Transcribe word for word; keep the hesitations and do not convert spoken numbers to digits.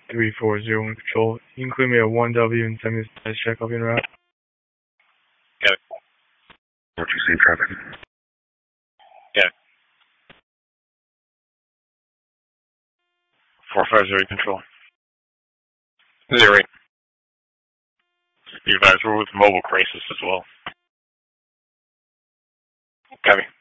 three four zero one control. You can clear me at one W and send me a status check. I'll be en route. Got it. What you see, traffic? Got it. four five zero control. Zero eight. Be advised, we're with Mobile Crisis as well. Copy.